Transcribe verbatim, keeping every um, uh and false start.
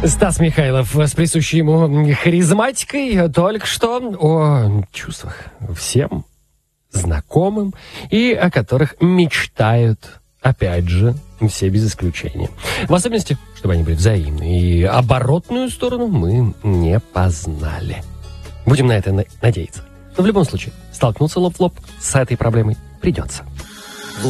Стас Михайлов с присущей ему харизматикой только что о чувствах всем знакомым и о которых мечтают, опять же, все без исключения. В особенности, чтобы они были взаимны. И оборотную сторону мы не познали. Будем на это надеяться. Но в любом случае, столкнуться лоб в лоб с этой проблемой придется.